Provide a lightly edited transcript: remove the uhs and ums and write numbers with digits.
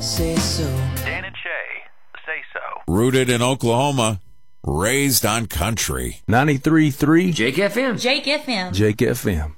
say so. Dan and Shay, say so. Rooted in Oklahoma, raised on country. 93.3 Jake FM. Jake FM. Jake FM.